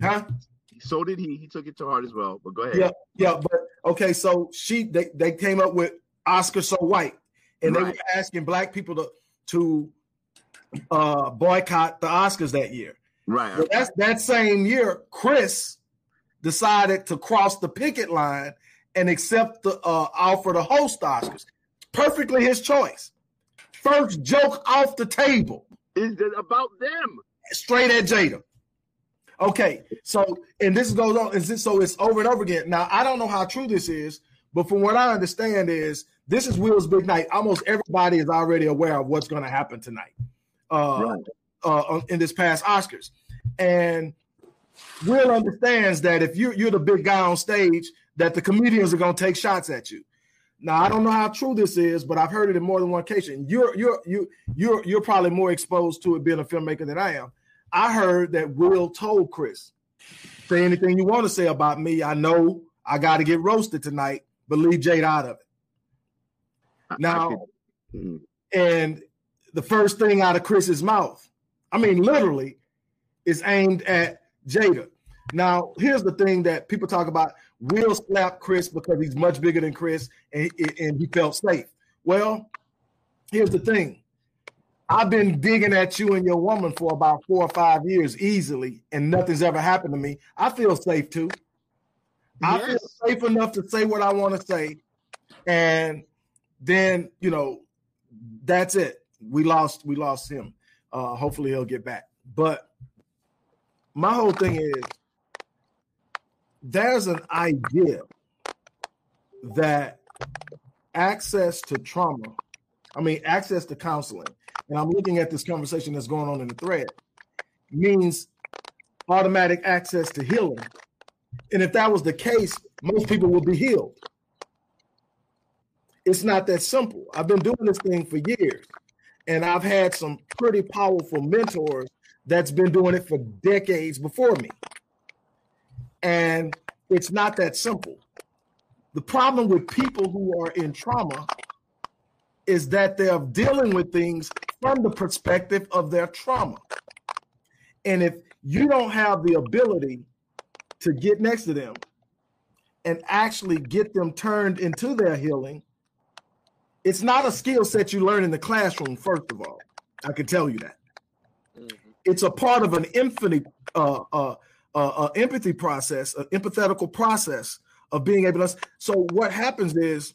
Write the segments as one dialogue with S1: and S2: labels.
S1: Huh?
S2: So did he. He took it to heart as well. But go ahead.
S1: Yeah. But okay, so they came up with Oscar So White, and they were asking black people to boycott the Oscars that year.
S2: Right.
S1: Well, that same year, Chris decided to cross the picket line and accept the offer to host the Oscars. Perfectly his choice. First joke off the table
S2: is about them.
S1: Straight at Jada. Okay, so and this goes on, so it's over and over again. Now I don't know how true this is, but from what I understand is this is Will's big night. Almost everybody is already aware of what's going to happen tonight in this past Oscars, and Will understands that if you're the big guy on stage, that the comedians are going to take shots at you. Now I don't know how true this is, but I've heard it in more than one occasion. You're probably more exposed to it being a filmmaker than I am. I heard that Will told Chris, say anything you want to say about me. I know I got to get roasted tonight, but leave Jada out of it. Now, and the first thing out of Chris's mouth, I mean, literally, is aimed at Jada. Now, here's the thing that people talk about. Will slapped Chris because he's much bigger than Chris and he felt safe. Well, here's the thing. I've been digging at you and your woman for about 4 or 5 years easily, and nothing's ever happened to me. I feel safe too. I feel safe enough to say what I want to say. And then, that's it. We lost him. Hopefully he'll get back. But my whole thing is there's an idea that access to counseling, and I'm looking at this conversation that's going on in the thread, means automatic access to healing. And if that was the case, most people would be healed. It's not that simple. I've been doing this thing for years, and I've had some pretty powerful mentors that's been doing it for decades before me. And it's not that simple. The problem with people who are in trauma is that they're dealing with things from the perspective of their trauma. And if you don't have the ability to get next to them and actually get them turned into their healing, it's not a skill set you learn in the classroom, first of all. I can tell you that. Mm-hmm. It's a part of an empathy process, an empathetical process of being able to. So what happens is,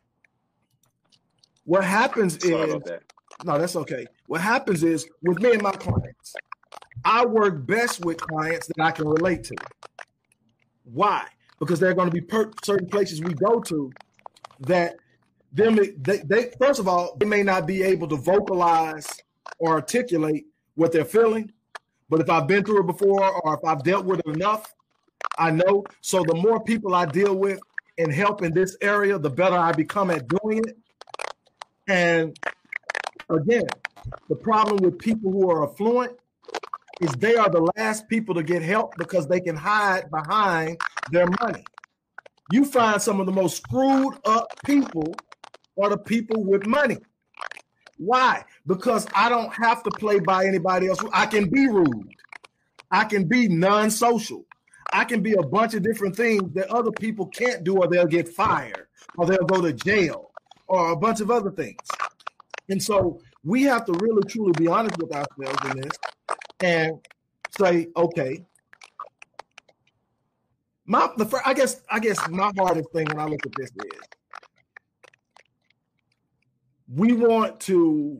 S1: no, that's okay. What happens is with me and my clients, I work best with clients that I can relate to. Why? Because there are going to be certain places we go to that they first of all, they may not be able to vocalize or articulate what they're feeling. But if I've been through it before or if I've dealt with it enough, I know. So the more people I deal with and help in this area, the better I become at doing it. And again, the problem with people who are affluent is they are the last people to get help because they can hide behind their money. You find some of the most screwed up people are the people with money. Why? Because I don't have to play by anybody else. I can be rude. I can be non-social. I can be a bunch of different things that other people can't do, or they'll get fired, or they'll go to jail, or a bunch of other things. And so we have to really, truly be honest with ourselves in this and say, okay, I guess my hardest thing when I look at this is we want to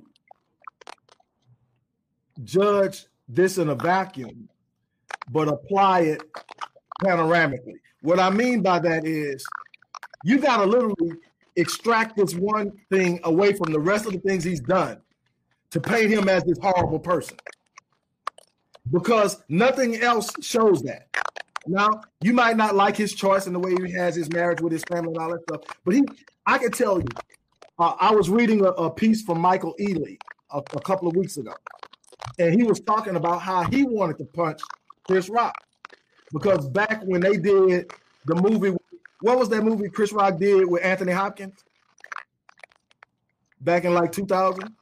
S1: judge this in a vacuum, but apply it panoramically. What I mean by that is you got to literally extract this one thing away from the rest of the things he's done to paint him as this horrible person, because nothing else shows that. Now, you might not like his choice and the way he has his marriage with his family and all that stuff, but I can tell you, I was reading a piece from Michael Ealy a couple of weeks ago, and he was talking about how he wanted to punch Chris Rock because back when they did the movie, what was that movie Chris Rock did with Anthony Hopkins back in like 2000?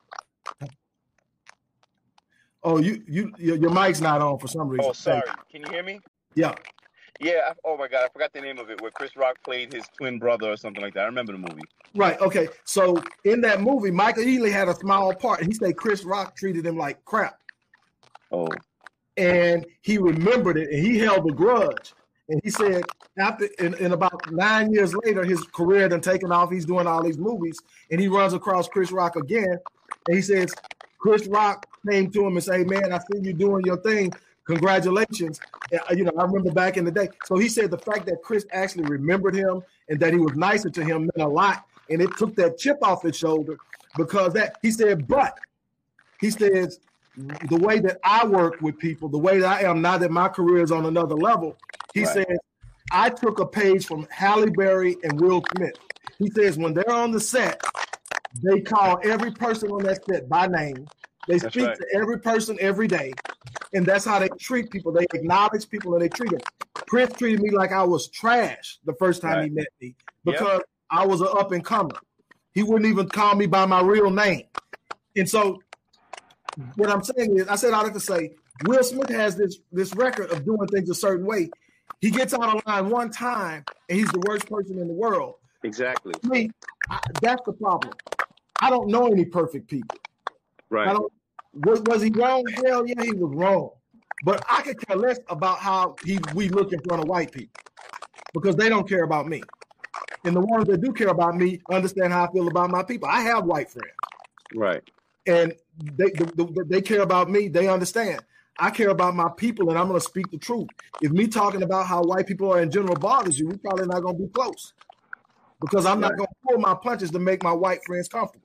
S1: Oh, your mic's not on for some reason.
S3: Oh, sorry. Can you hear me?
S1: Yeah.
S3: Yeah. Oh my God, I forgot the name of it. Where Chris Rock played his twin brother or something like that. I remember the movie.
S1: Right. Okay. So in that movie, Michael Ealy had a small part. He said Chris Rock treated him like crap.
S3: Oh.
S1: And he remembered it, and he held a grudge. And he said, after in about 9 years later, his career done taken off. He's doing all these movies, and he runs across Chris Rock again. And he says, Chris Rock came to him and said, "Man, I see you doing your thing. Congratulations." You know, I remember back in the day. So he said the fact that Chris actually remembered him and that he was nicer to him meant a lot. And it took that chip off his shoulder because that he said, but he says, the way that I work with people, the way that I am now that my career is on another level, he says, I took a page from Halle Berry and Will Smith. He says when they're on the set, they call every person on that set by name. They speak to every person every day. And that's how they treat people. They acknowledge people and they treat them. Chris treated me like I was trash the first time he met me because I was an up and comer. He wouldn't even call me by my real name. And so what I'm saying is, I said all that to say, Will Smith has this record of doing things a certain way. He gets out of line one time, and he's the worst person in the world.
S3: Exactly.
S1: To me, that's the problem. I don't know any perfect people.
S3: Right.
S1: Was he wrong? Hell yeah, he was wrong. But I could care less about how we look in front of white people because they don't care about me. And the ones that do care about me understand how I feel about my people. I have white friends.
S3: Right.
S1: And they care about me. They understand. I care about my people, and I'm going to speak the truth. If me talking about how white people are in general bothers you, we're probably not going to be close because I'm not going to pull my punches to make my white friends comfortable.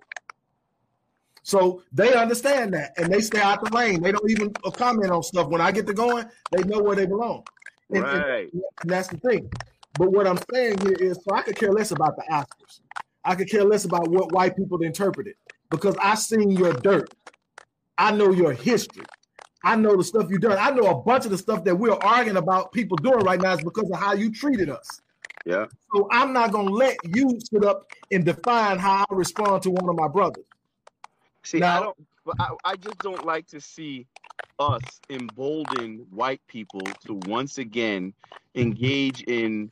S1: So they understand that, and they stay out the lane. They don't even comment on stuff. When I get to going, they know where they belong. And that's the thing. But what I'm saying here is, so I could care less about the Oscars. I could care less about what white people interpret it because I've seen your dirt. I know your history. I know the stuff you've done. I know a bunch of the stuff that we're arguing about people doing right now is because of how you treated us.
S3: Yeah.
S1: So I'm not going to let you sit up and define how I respond to one of my brothers.
S3: See, now, I just don't like to see us embolden white people to once again engage in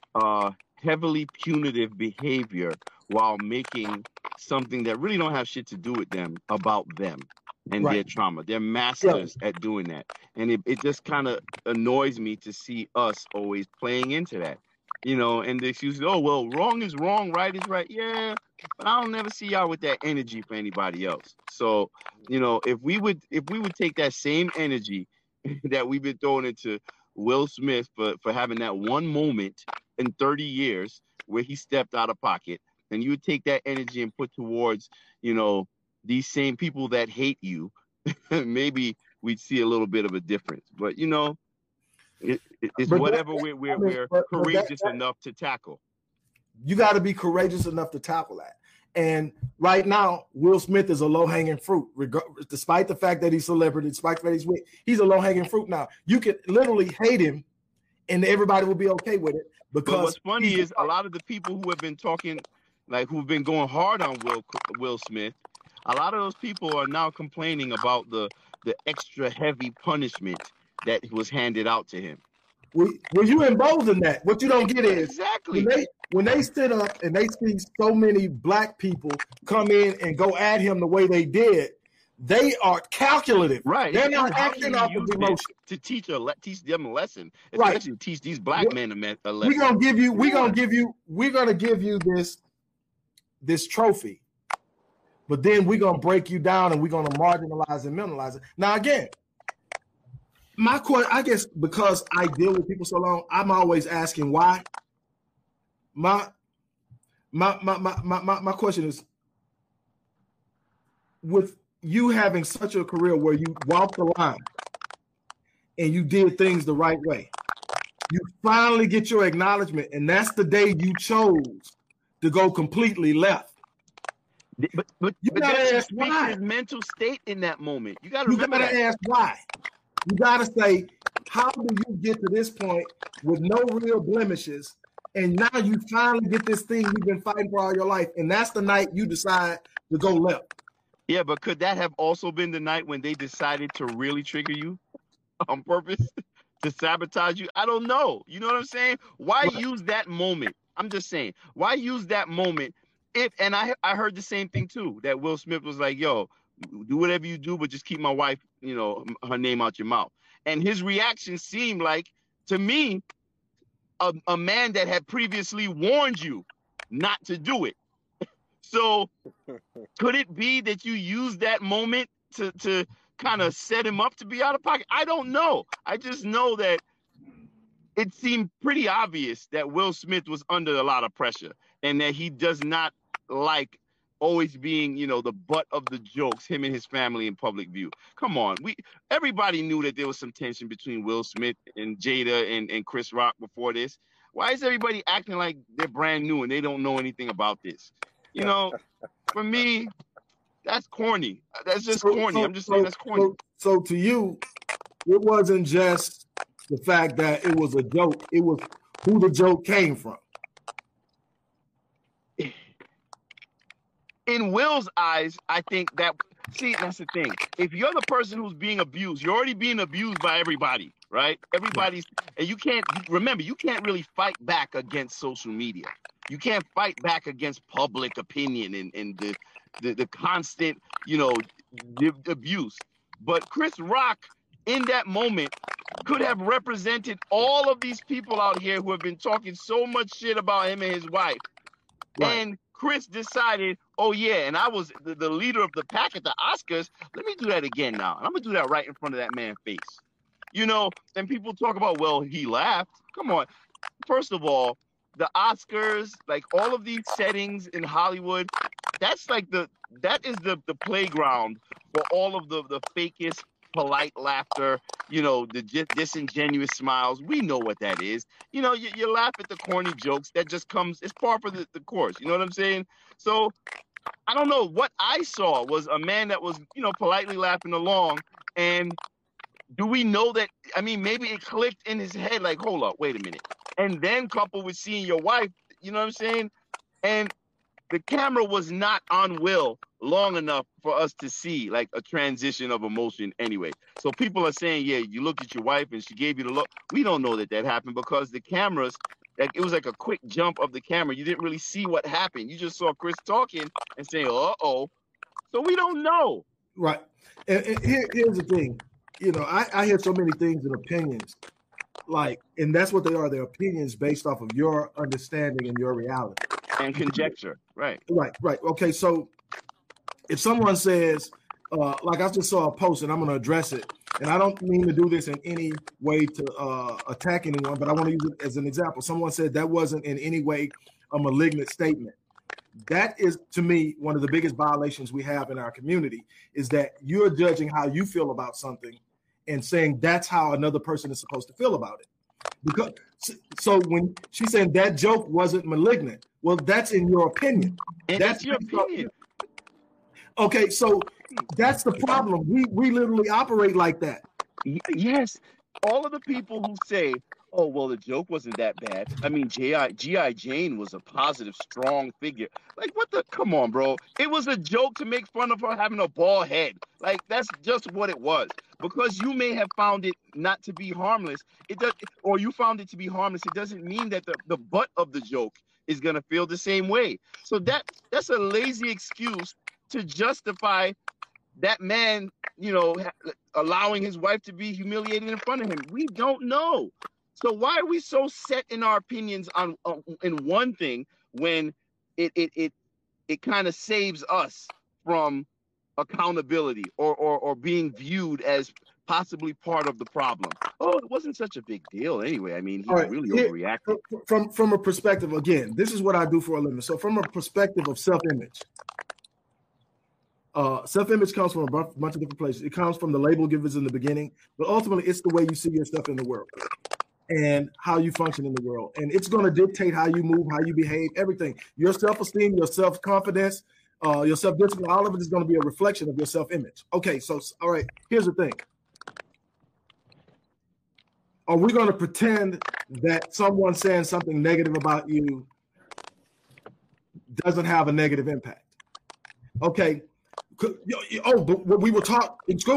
S3: heavily punitive behavior while making something that really don't have shit to do with them about them and their trauma. They're masters at doing that. And it just kind of annoys me to see us always playing into that. You know, and the excuse, oh, well, wrong is wrong, right is right. Yeah, but I don't never see y'all with that energy for anybody else. So, you know, if we would take that same energy that we've been throwing into Will Smith for having that one moment in 30 years where he stepped out of pocket, then you would take that energy and put towards, you know, these same people that hate you, maybe we'd see a little bit of a difference. But, you know, it's whatever we're courageous enough to tackle.
S1: You got to be courageous enough to tackle that. And right now, Will Smith is a low-hanging fruit, despite the fact that he's a celebrity, despite the fact he's a low-hanging fruit now. You could literally hate him, and everybody will be okay with it. Because
S3: but what's funny is a lot of the people who have been talking, like who've been going hard on Will Smith, a lot of those people are now complaining about the extra heavy punishment that was handed out to him.
S1: Well, you embolden that. What you don't get is
S3: exactly
S1: when they sit up and they see so many black people come in and go at him the way they did, they are calculative.
S3: Right.
S1: They're not acting off of emotion.
S3: To teach them a lesson. Especially teach these black men a lesson.
S1: We're gonna give you this trophy. But then we're gonna break you down and we're gonna marginalize and minimalize it. Now again, my question, I guess, because I deal with people so long, I'm always asking why. My question is, with you having such a career where you walked the line and you did things the right way, you finally get your acknowledgement, and that's the day you chose to go completely left.
S3: But you gotta ask why. His mental state in that moment. You gotta
S1: ask why. You gotta say, how do you get to this point with no real blemishes, and now you finally get this thing you've been fighting for all your life, and that's the night you decide to go left.
S3: Yeah, but could that have also been the night when they decided to really trigger you on purpose to sabotage you? I don't know. You know what I'm saying? Why use that moment? I'm just saying, why use that moment? And I heard the same thing too, that Will Smith was like, yo, do whatever you do, but just keep my wife, her name out your mouth. And his reaction seemed like, to me, a man that had previously warned you not to do it. So could it be that you use that moment to kind of set him up to be out of pocket? I don't know. I just know that it seemed pretty obvious that Will Smith was under a lot of pressure and that he does not like always being, the butt of the jokes, him and his family in public view. Come on. Everybody knew that there was some tension between Will Smith and Jada and Chris Rock before this. Why is everybody acting like they're brand new and they don't know anything about this? For me, that's corny. That's just corny. I'm just saying that's corny.
S1: So to you, it wasn't just the fact that it was a joke. It was who the joke came from.
S3: In Will's eyes, I think that's the thing. If you're the person who's being abused, you're already being abused by everybody, right? Everybody's, and you can't really fight back against social media. You can't fight back against public opinion and the constant, abuse. But Chris Rock, in that moment, could have represented all of these people out here who have been talking so much shit about him and his wife. Right. And Chris decided, oh yeah, and I was the leader of the pack at the Oscars. Let me do that again now. And I'm going to do that right in front of that man's face. And people talk about, well, he laughed. Come on. First of all, the Oscars, like all of these settings in Hollywood, that's like that is the playground for all of the fakest polite laughter, the disingenuous smiles. We know what that is. You laugh at the corny jokes. That just comes, it's part of the course. You know what I'm saying? So I don't know. What I saw was a man that was, politely laughing along. And do we know that? I mean, maybe it clicked in his head like, hold up, wait a minute. And then coupled with seeing your wife, you know what I'm saying? And the camera was not on Will long enough for us to see like a transition of emotion anyway. So people are saying, yeah, you looked at your wife and she gave you the look. We don't know that happened because the cameras, like it was like a quick jump of the camera. You didn't really see what happened. You just saw Chris talking and saying, uh-oh. So we don't know.
S1: Right. And here's the thing. I hear so many things and opinions. And that's what they are. They're opinions based off of your understanding and your reality.
S3: And conjecture. Right.
S1: Right. Okay, so if someone says, like I just saw a post and I'm going to address it, and I don't mean to do this in any way to attack anyone, but I want to use it as an example. Someone said that wasn't in any way a malignant statement. That is, to me, one of the biggest violations we have in our community is that you're judging how you feel about something and saying that's how another person is supposed to feel about it. Because so when she's saying that joke wasn't malignant, well, that's in your opinion.
S3: And that's your opinion.
S1: Okay, so that's the problem. We literally operate like that.
S3: Yes. All of the people who say, oh, well, the joke wasn't that bad. I mean, G.I. Jane was a positive, strong figure. Like, come on, bro. It was a joke to make fun of her having a bald head. Like, that's just what it was. Because you may have found it not to be harmless, or you found it to be harmless, it doesn't mean that the butt of the joke is going to feel the same way. So that's a lazy excuse to justify that man, allowing his wife to be humiliated in front of him. We don't know. So why are we so set in our opinions on in one thing when it kind of saves us from accountability or being viewed as possibly part of the problem? Oh, it wasn't such a big deal anyway. I mean, he really overreacted.
S1: From a perspective, again, this is what I do for a living. So from a perspective of self-image, self-image comes from a bunch of different places. It comes from the label givers in the beginning, but ultimately it's the way you see yourself in the world and how you function in the world. And it's going to dictate how you move, how you behave, everything. Your self-esteem, your self-confidence, your self-discipline, all of it is going to be a reflection of your self-image. Okay, so, all right, here's the thing. Are we going to pretend that someone saying something negative about you doesn't have a negative impact? Okay. Oh, but we were taught in school,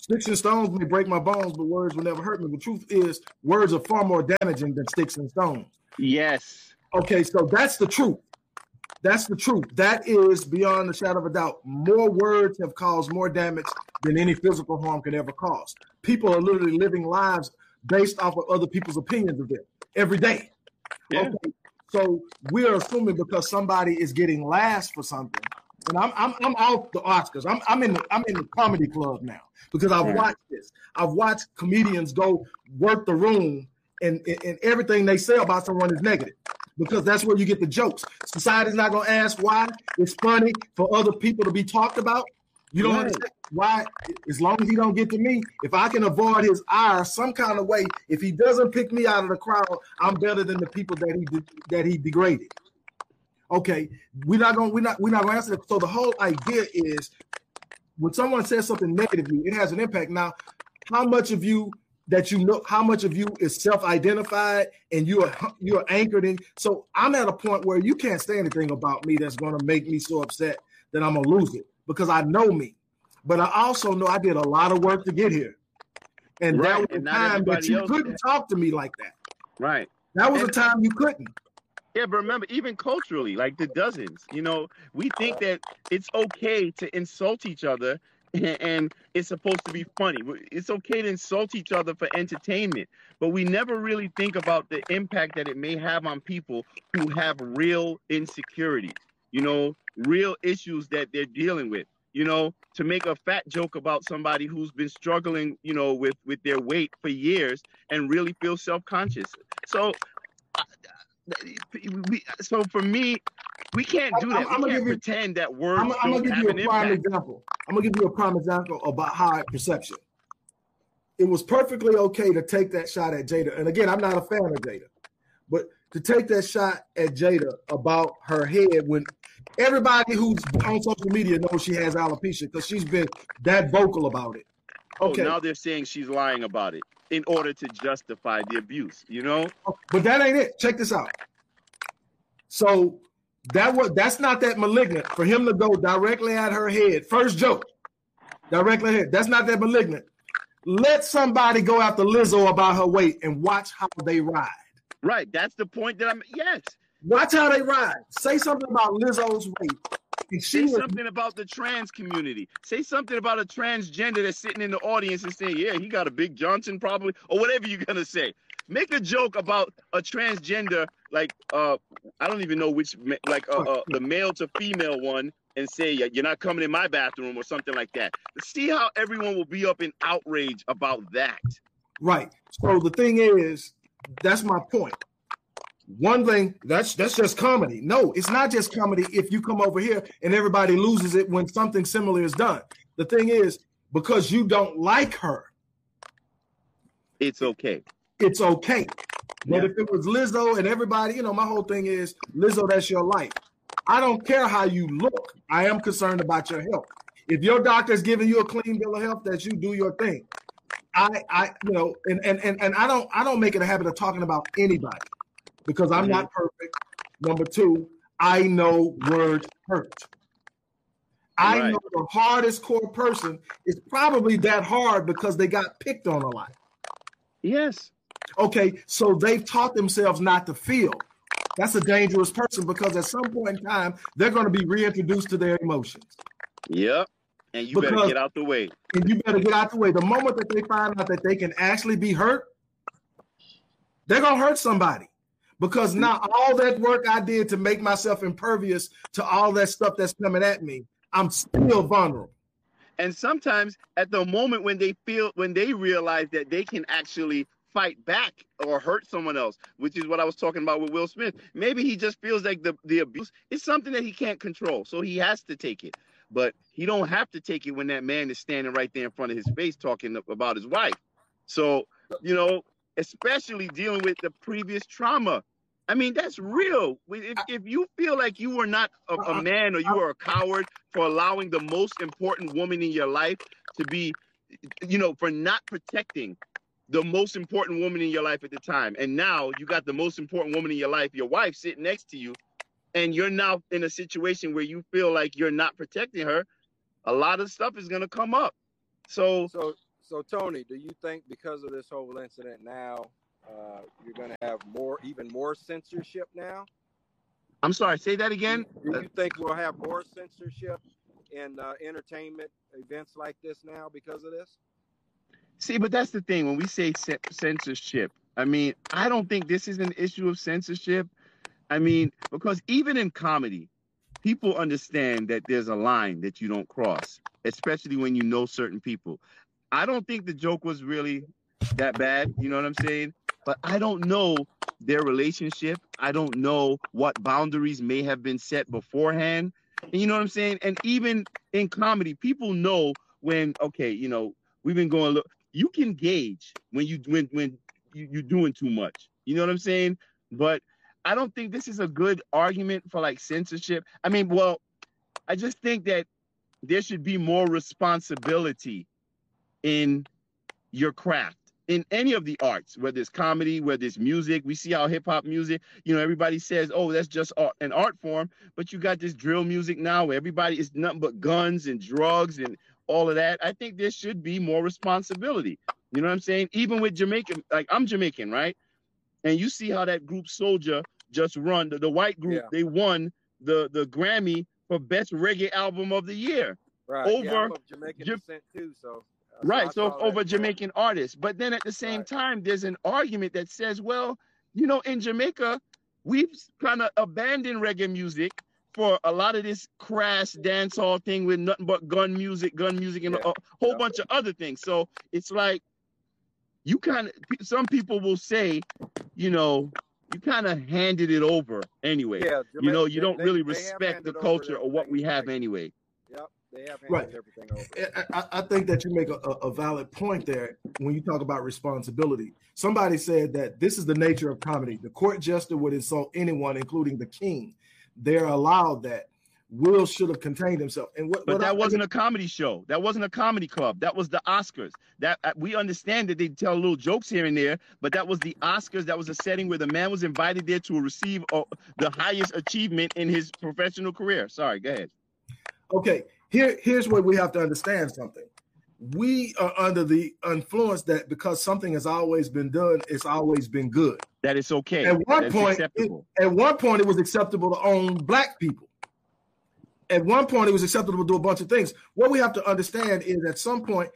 S1: Sticks and stones may break my bones, but words will never hurt me. The truth is, words are far more damaging than sticks and stones.
S3: Yes.
S1: Okay, so that's the truth. That's the truth. That is beyond a shadow of a doubt. More words have caused more damage than any physical harm could ever cause. People are literally living lives based off of other people's opinions of them every day.
S3: Yeah.
S1: Okay, so we are assuming because somebody is getting last for something, and I'm off the Oscars. I'm in the comedy club now because I've watched this. I've watched comedians go work the room, and everything they say about someone is negative. Because that's where you get the jokes. Society's not going to ask why. It's funny for other people to be talked about. You don't understand why. As long as he don't get to me, if I can avoid his ire some kind of way, if he doesn't pick me out of the crowd, I'm better than the people that he degraded. Okay, we're not going to answer that. So the whole idea is when someone says something negatively, it has an impact. Now, how much of you is self-identified and you're anchored in. So I'm at a point where you can't say anything about me that's going to make me so upset that I'm going to lose it because I know me. But I also know I did a lot of work to get here. And that was a time that you couldn't talk to me like that.
S3: Right.
S1: That was a time you couldn't.
S3: Yeah, but remember, even culturally, like the dozens, we think that it's okay to insult each other and it's supposed to be funny. It's okay to insult each other for entertainment, but we never really think about the impact that it may have on people who have real insecurities, real issues that they're dealing with. To make a fat joke about somebody who's been struggling, with their weight for years and really feel self-conscious. So for me, we can't do that. We can't pretend that words don't have an impact.
S1: I'm going to give you a prime example about high perception. It was perfectly okay to take that shot at Jada. And again, I'm not a fan of Jada. But to take that shot at Jada about her head when everybody who's on social media knows she has alopecia because she's been that vocal about it.
S3: Okay. Oh, now they're saying she's lying about it in order to justify the abuse,
S1: But that ain't it. Check this out. So that's not that malignant for him to go directly at her head. First joke, directly ahead. That's not that malignant. Let somebody go after Lizzo about her weight and watch how they ride.
S3: Right. That's the point that yes.
S1: Watch how they ride. Say something about Lizzo's weight.
S3: Say something about the trans community. Say something about a transgender that's sitting in the audience and saying, yeah, he got a big Johnson probably, or whatever you're going to say. Make a joke about a transgender, like, I don't even know which, like the male to female one, and say, you're not coming in my bathroom or something like that. See how everyone will be up in outrage about that.
S1: Right. So the thing is, that's my point. One thing, that's just comedy. No, it's not just comedy if you come over here and everybody loses it when something similar is done. The thing is, because you don't like her.
S3: It's okay.
S1: It's okay. But if it was Lizzo and everybody, my whole thing is, Lizzo, that's your life. I don't care how you look. I am concerned about your health. If your doctor's giving you a clean bill of health, that you do your thing. And I don't make it a habit of talking about anybody. Because I'm not perfect. Number two, I know words hurt. I know the hardest core person is probably that hard because they got picked on a lot.
S3: Yes.
S1: Okay, so they've taught themselves not to feel. That's a dangerous person because at some point in time, they're going to be reintroduced to their emotions.
S3: Yep. And you better get out the way.
S1: And you better get out the way. The moment that they find out that they can actually be hurt, they're going to hurt somebody. Because now all that work I did to make myself impervious to all that stuff that's coming at me, I'm still vulnerable.
S3: And sometimes at the moment when they realize that they can actually fight back or hurt someone else, which is what I was talking about with Will Smith, maybe he just feels like the abuse is something that he can't control. So he has to take it. But he don't have to take it when that man is standing right there in front of his face talking about his wife. So, especially dealing with the previous trauma. I mean, that's real. If you feel like you were not a man or you were a coward for allowing the most important woman in your life to be, for not protecting the most important woman in your life at the time. And now you got the most important woman in your life, your wife, sitting next to you, and you're now in a situation where you feel like you're not protecting her. A lot of stuff is going to come up. So
S4: So Tony, do you think because of this whole incident now, you're going to have even more censorship now?
S3: I'm sorry, say that again.
S4: Do you think we'll have more censorship in entertainment events like this now because of this?
S3: See, but that's the thing. When we say censorship, I mean, I don't think this is an issue of censorship. I mean, because even in comedy, people understand that there's a line that you don't cross, especially when you know certain people. I don't think the joke was really that bad. You know what I'm saying? But I don't know their relationship. I don't know what boundaries may have been set beforehand. And you know what I'm saying? And even in comedy, people know when, okay, you know, we've been going, look, you can gauge when you're doing too much. You know what I'm saying? But I don't think this is a good argument for like censorship. I mean, well, I just think that there should be more responsibility in your craft, in any of the arts, whether it's comedy, whether it's music. We see how hip hop music, you know, everybody says, oh, that's just an art form. But you got this drill music now where everybody is nothing but guns and drugs and all of that. I think there should be more responsibility. You know what I'm saying? Even with Jamaican, like I'm Jamaican, right? And you see how that group Soulja just run, the white group, they won the Grammy for best reggae album of the year.
S4: Right.
S3: Over
S4: I'm of Jamaican descent too, so.
S3: Right, so over Jamaican artists. But then at the same time, there's an argument that says, well, you know, in Jamaica, we've kind of abandoned reggae music for a lot of this crass dancehall thing with nothing but gun music, and a whole bunch of other things. So it's like, you kind of, some people will say, you know, you kind of handed it over anyway. Yeah, you know, you don't really respect the culture or what we have anyway.
S4: Yep. They have handed everything over.
S1: I think that you make a valid point there when you talk about responsibility. Somebody said that this is the nature of comedy. The court jester would insult anyone, including the king. They're allowed that. Will should have contained himself.
S3: But that wasn't a comedy show. That wasn't a comedy club. That was the Oscars. That we understand that they tell little jokes here and there, but that was the Oscars. That was a setting where the man was invited there to receive the highest achievement in his professional career. Sorry, go ahead.
S1: Okay. Here's where we have to understand something. We are under the influence that because something has always been done, it's always been good.
S3: That it's okay.
S1: At one point, it was acceptable to own black people. At one point, it was acceptable to do a bunch of things. What we have to understand is at some point,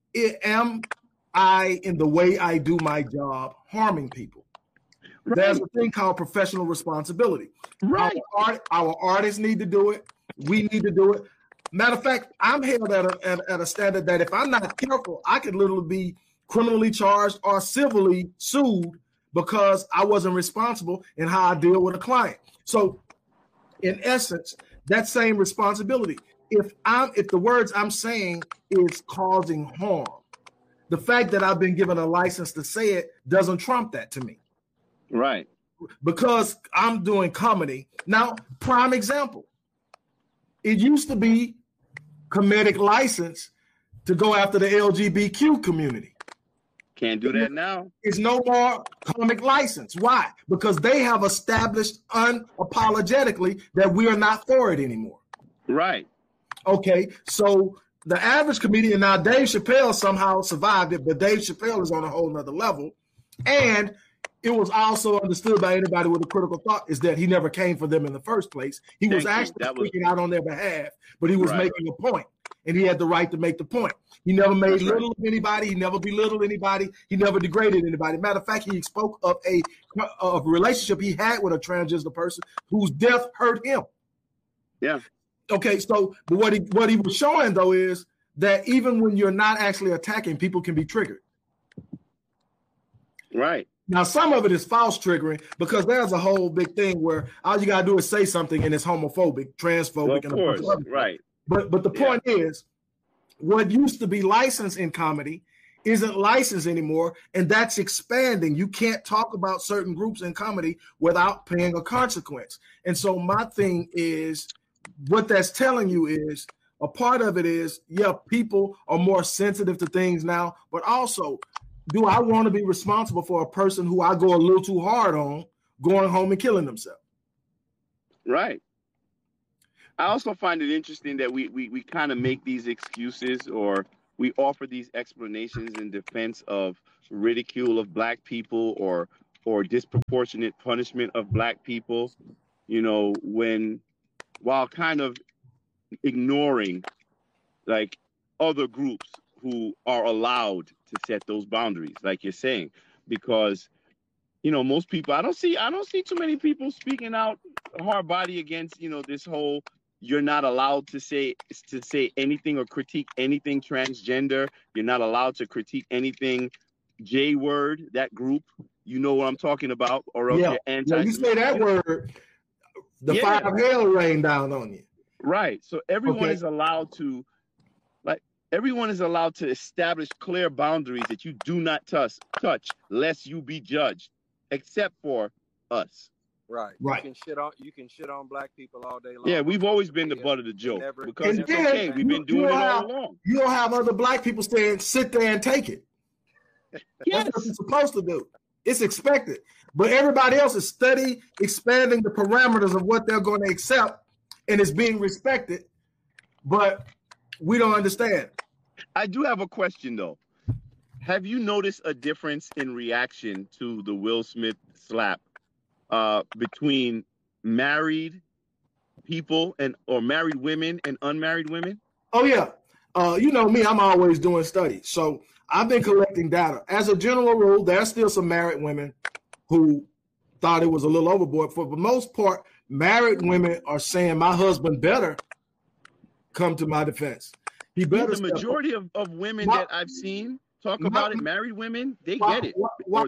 S1: am I, in the way I do my job, harming people? Right. There's a thing called professional responsibility.
S3: Right.
S1: Our artists need to do it. We need to do it. Matter of fact, I'm held at a standard that if I'm not careful, I could literally be criminally charged or civilly sued because I wasn't responsible in how I deal with a client. So, in essence, that same responsibility. If the words I'm saying is causing harm, the fact that I've been given a license to say it doesn't trump that to me.
S3: Right.
S1: Because I'm doing comedy. Now, prime example. It used to be comedic license to go after the LGBTQ community.
S3: Can't do that now.
S1: It's no more comic license. Why? Because they have established unapologetically that we are not for it anymore.
S3: Right.
S1: Okay, so the average comedian, now Dave Chappelle somehow survived it, but Dave Chappelle is on a whole nother level. And it was also understood by anybody with a critical thought is that he never came for them in the first place. He was actually speaking out on their behalf, but he was making a point, and he had the right to make the point. He never made little of anybody. He never belittled anybody. He never degraded anybody. Matter of fact, he spoke of a relationship he had with a transgender person whose death hurt him.
S3: Yeah.
S1: Okay, so but what he was showing, though, is that even when you're not actually attacking, people can be triggered.
S3: Right.
S1: Now, some of it is false triggering because there's a whole big thing where all you got to do is say something and it's homophobic, transphobic.
S3: Well, of course, right.
S1: But the point is, what used to be licensed in comedy isn't licensed anymore, and that's expanding. You can't talk about certain groups in comedy without paying a consequence. And so my thing is, what that's telling you is, a part of it is, yeah, people are more sensitive to things now, but also, do I want to be responsible for a person who I go a little too hard on going home and killing themselves?
S3: Right. I also find it interesting that we kind of make these excuses or we offer these explanations in defense of ridicule of black people or disproportionate punishment of black people, while kind of ignoring like other groups who are allowed to set those boundaries, like you're saying, because most people, I don't see too many people speaking out hard body against this whole you're not allowed to say anything or critique anything transgender. You're not allowed to critique anything J word, that group. You know what I'm talking about, or else you're anti.
S1: You say that word, the fire of hell rain down on you.
S3: Right. So everyone is allowed to, everyone is allowed to establish clear boundaries that you do not touch lest you be judged, except for us.
S1: Right.
S4: You can shit on black people all day long.
S3: Yeah, we've always been the butt of the joke because it's okay. We've been doing it all along.
S1: You don't have other black people saying, sit there and take it.
S3: Yes.
S1: That's what you're supposed to do. It's expected. But everybody else is expanding the parameters of what they're going to accept, and it's being respected. But we don't understand.
S3: I do have a question, though. Have you noticed a difference in reaction to the Will Smith slap between married people or married women and unmarried women?
S1: Oh, yeah. You know me, I'm always doing studies. So I've been collecting data. As a general rule, there's still some married women who thought it was a little overboard. For the most part, married women are saying my husband better come to my defense. He better.
S3: The majority of women that I've seen talk about it, married women, they get it.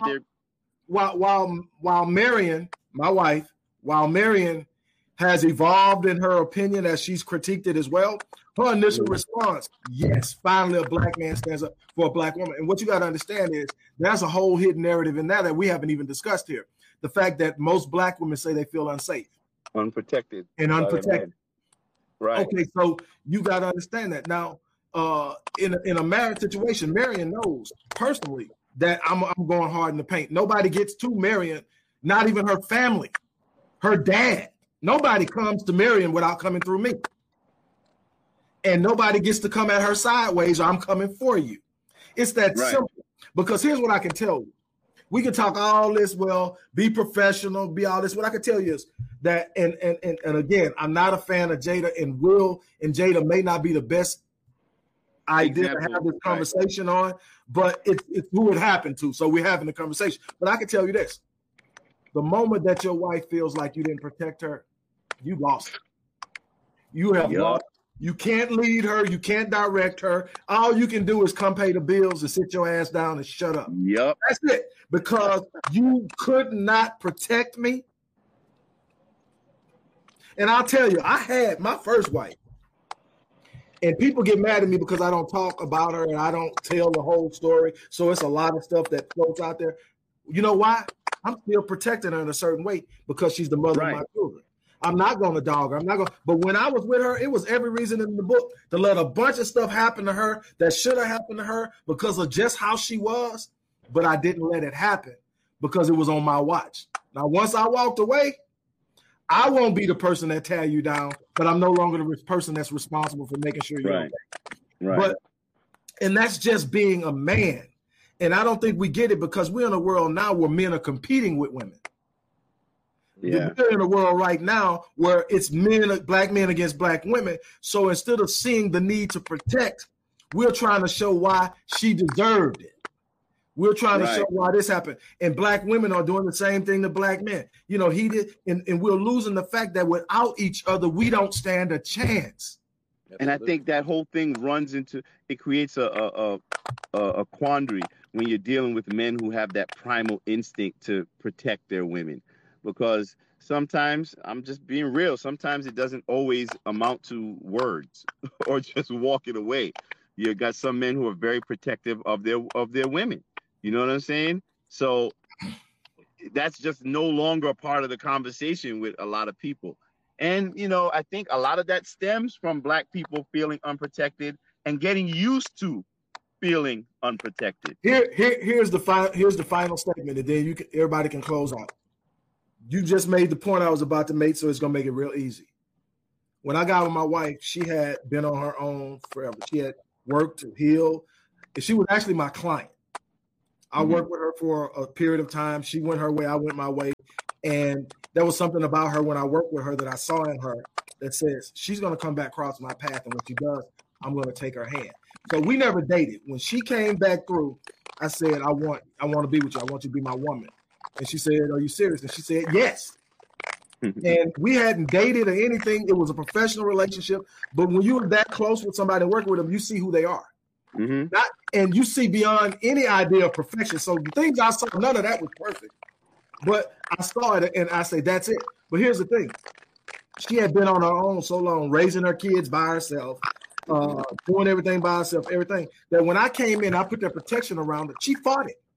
S1: While Marion, my wife, has evolved in her opinion as she's critiqued it as well, her initial response, yes, finally a black man stands up for a black woman. And what you got to understand is there's a whole hidden narrative in that we haven't even discussed here. The fact that most black women say they feel unsafe.
S3: Unprotected.
S1: And unprotected.
S3: Right.
S1: Okay, so you got to understand that. Now, in a marriage situation, Marion knows personally that I'm going hard in the paint. Nobody gets to Marion, not even her family, her dad. Nobody comes to Marion without coming through me. And nobody gets to come at her sideways or I'm coming for you. It's that simple. Because here's what I can tell you. We can talk all this, be professional, be all this. What I can tell you is that, and again, I'm not a fan of Jada, and Will and Jada may not be the best idea to have this conversation on, but it's who it happened to. So we're having the conversation. But I can tell you this. The moment that your wife feels like you didn't protect her, you lost her. You have lost. You can't lead her. You can't direct her. All you can do is come pay the bills and sit your ass down and shut up.
S3: Yep.
S1: That's it. Because you could not protect me. And I'll tell you, I had my first wife. And people get mad at me because I don't talk about her and I don't tell the whole story. So it's a lot of stuff that floats out there. You know why? I'm still protecting her in a certain way because she's the mother of my children. I'm not going to dog her. But when I was with her, it was every reason in the book to let a bunch of stuff happen to her that should have happened to her because of just how she was. But I didn't let it happen because it was on my watch. Now, once I walked away, I won't be the person that tear you down, but I'm no longer the person that's responsible for making sure you're okay.
S3: Right.
S1: And that's just being a man. And I don't think we get it because we're in a world now where men are competing with women.
S3: Yeah.
S1: We're in a world right now where it's black men against black women. So instead of seeing the need to protect, we're trying to show why she deserved it. We're trying to show why this happened. And black women are doing the same thing to black men. You know, he did. And we're losing the fact that without each other, we don't stand a chance.
S3: And I think that whole thing creates a quandary when you're dealing with men who have that primal instinct to protect their women. Because sometimes, I'm just being real, sometimes it doesn't always amount to words or just walking away. You got some men who are very protective of their women. You know what I'm saying? So that's just no longer a part of the conversation with a lot of people. And, I think a lot of that stems from black people feeling unprotected and getting used to feeling unprotected.
S1: Here's the final statement, and then everybody can close out. You just made the point I was about to make, so it's going to make it real easy. When I got with my wife, she had been on her own forever. She had work, to heal. And she was actually my client. I worked with her for a period of time. She went her way, I went my way. And there was something about her when I worked with her that I saw in her that says she's going to come back across my path. And when she does, I'm going to take her hand. So we never dated. When she came back through, I said, I want to be with you. I want you to be my woman. And she said, are you serious? And she said, yes. And we hadn't dated or anything. It was a professional relationship. But when you're that close with somebody and working with them, you see who they are. And you see beyond any idea of perfection. So the things I saw, none of that was perfect. But I saw it and I say, that's it. But here's the thing. She had been on her own so long, raising her kids by herself, doing everything by herself, everything, that when I came in, I put that protection around it. She fought it.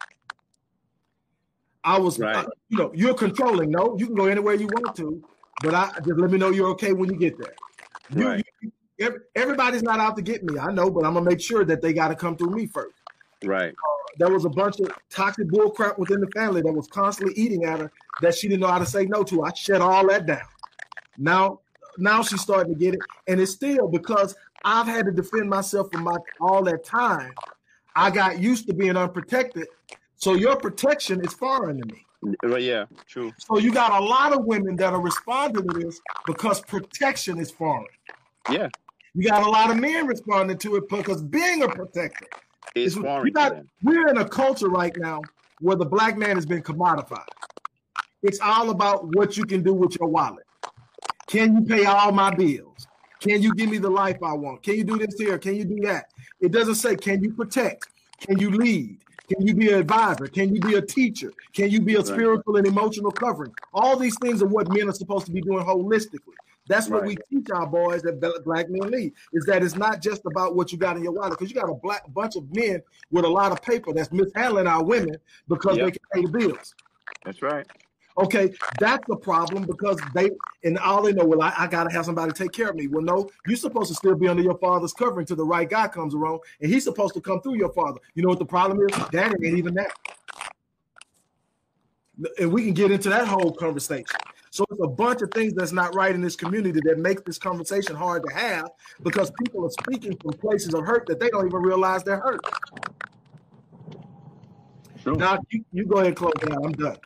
S1: I was, you're controlling. No, you can go anywhere you want to, but just let me know you're okay when you get there. Everybody's not out to get me. I know, but I'm going to make sure that they got to come through me first.
S3: Right.
S1: There was a bunch of toxic bull crap within the family that was constantly eating at her that she didn't know how to say no to. I shut all that down. Now she's starting to get it. And it's still because I've had to defend myself for all that time. I got used to being unprotected. So your protection is foreign to me.
S3: Yeah, true.
S1: So you got a lot of women that are responding to this because protection is foreign.
S3: Yeah.
S1: You got a lot of men responding to it because being a protector
S3: is foreign.
S1: We're in a culture right now where the black man has been commodified. It's all about what you can do with your wallet. Can you pay all my bills? Can you give me the life I want? Can you do this here? Can you do that? It doesn't say, can you protect? Can you lead? Can you be an advisor? Can you be a teacher? Can you be a spiritual and emotional covering? All these things are what men are supposed to be doing holistically. That's what we teach our boys that black men lead, is that it's not just about what you got in your wallet, because you got a bunch of men with a lot of paper that's mishandling our women because they can pay the bills.
S3: That's right.
S1: Okay, that's a problem because all they know, well, I got to have somebody take care of me. Well, no, you're supposed to still be under your father's covering till the right guy comes around, and he's supposed to come through your father. You know what the problem is? Daddy ain't even that. And we can get into that whole conversation. So it's a bunch of things that's not right in this community that make this conversation hard to have because people are speaking from places of hurt that they don't even realize they're hurt. Sure. Now, you go ahead and close it out. I'm done.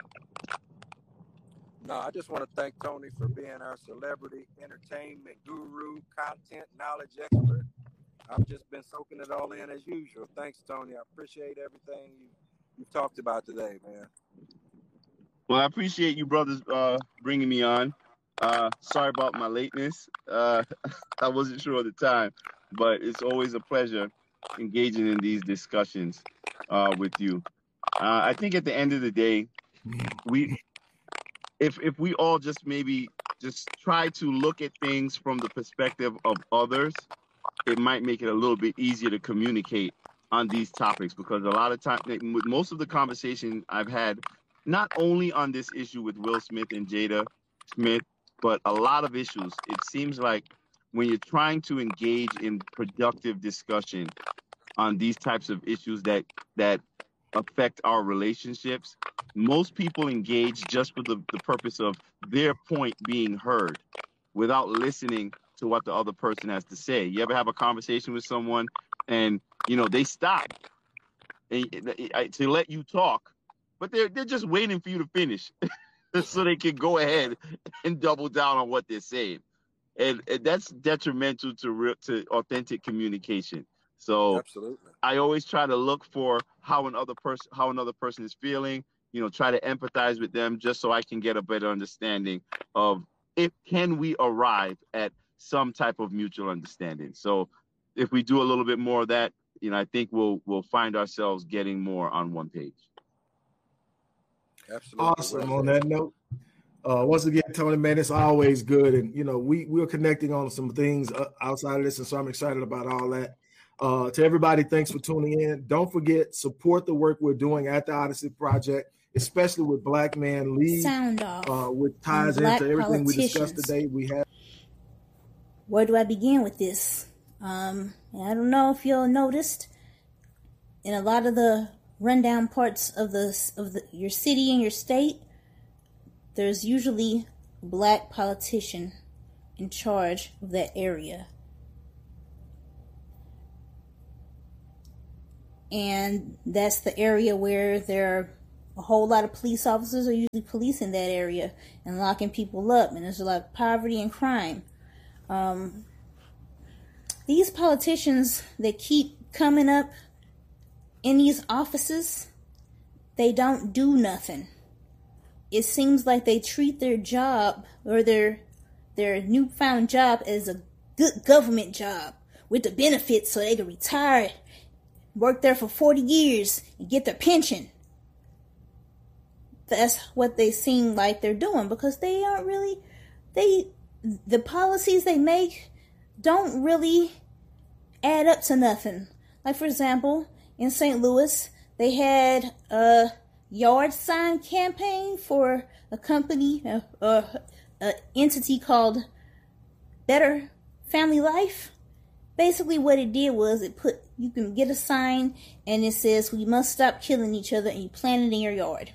S4: No, I just want to thank Tony for being our celebrity entertainment guru, content knowledge expert. I've just been soaking it all in as usual. Thanks, Tony. I appreciate everything you've talked about today, man.
S3: Well, I appreciate you brothers bringing me on. Sorry about my lateness. I wasn't sure of the time, but it's always a pleasure engaging in these discussions with you. I think at the end of the day, if we all just try to look at things from the perspective of others, it might make it a little bit easier to communicate on these topics, because a lot of times, with most of the conversation I've had, not only on this issue with Will Smith and Jada Smith, but a lot of issues, it seems like when you're trying to engage in productive discussion on these types of issues that affect our relationships, most people engage just for the purpose of their point being heard without listening to what the other person has to say. You ever have a conversation with someone and, they stop to let you talk, but they're just waiting for you to finish so they can go ahead and double down on what they're saying. And that's detrimental to authentic communication. So absolutely, I always try to look for how another person is feeling, try to empathize with them just so I can get a better understanding of can we arrive at some type of mutual understanding. So if we do a little bit more of that, I think we'll find ourselves getting more on one page.
S4: Absolutely.
S1: Awesome. On that note, once again, Tony, man, it's always good. And, we're connecting on some things outside of this. And so I'm excited about all that. To everybody, thanks for tuning in. Don't forget, support the work we're doing at the Odyssey Project, especially with Black Man Lead, which ties into everything we discussed today.
S5: Where do I begin with this? I don't know if you'll noticed in a lot of the rundown parts of your city and your state, there's usually a Black politician in charge of that area. and that's the area where there are a whole lot of police officers are usually policing that area and locking people up, and there's a lot of poverty and crime. These politicians that keep coming up in these offices, they don't do nothing. It seems like they treat their job or their newfound job as a good government job with the benefits, so they can retire, work there for 40 years, and get their pension. That's what they seem like they're doing, because they aren't really, the policies they make don't really add up to nothing. Like, for example, in St. Louis, they had a yard sign campaign for a company, an entity called Better Family Life. Basically what it did was you can get a sign and it says, "We must stop killing each other," and you plant it in your yard.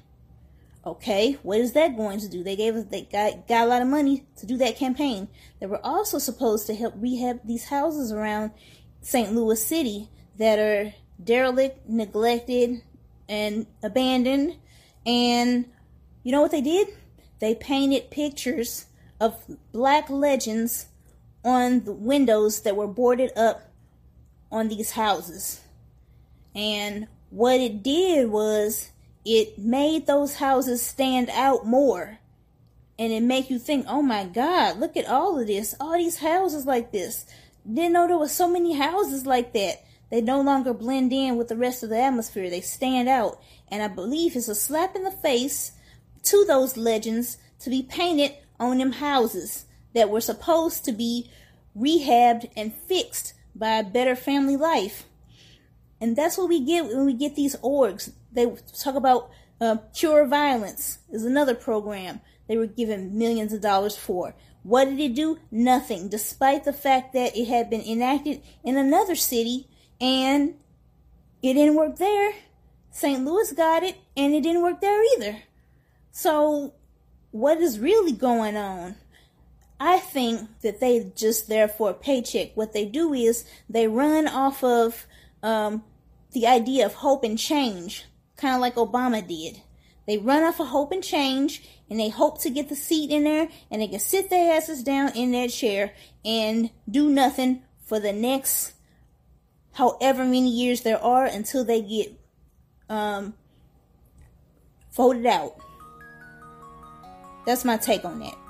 S5: Okay, what is that going to do? They got a lot of money to do that campaign. They were also supposed to help rehab these houses around St. Louis City that are derelict, neglected, and abandoned. And you know what they did? They painted pictures of black legends on the windows that were boarded up on these houses. And what it did was it made those houses stand out more. And it make you think, oh my God, look at all of this. All these houses like this. Didn't know there was so many houses like that. They no longer blend in with the rest of the atmosphere. They stand out. And I believe it's a slap in the face to those legends to be painted on them houses that were supposed to be rehabbed and fixed by a Better Family Life. And that's what we get when we get these orgs. They talk about Cure Violence is another program they were given millions of dollars for. What did it do? Nothing, despite the fact that it had been enacted in another city and it didn't work there. St. Louis got it and it didn't work there either. So what is really going on? I think that they just there for a paycheck. What they do is they run off of the idea of hope and change, kind of like Obama did. They run off of hope and change, and they hope to get the seat in there, and they can sit their asses down in their chair and do nothing for the next however many years there are until they get voted out. That's my take on that.